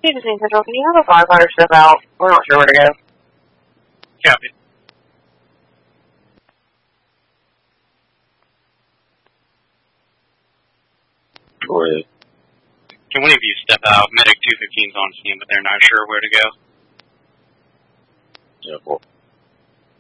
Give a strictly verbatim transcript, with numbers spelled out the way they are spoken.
Houston Central, can you have a firefighter step out? We're not sure where to go. Copy. Go ahead. Can one of you step out? Medic two fifteen's on scene, but they're not sure where to go. Yeah, well,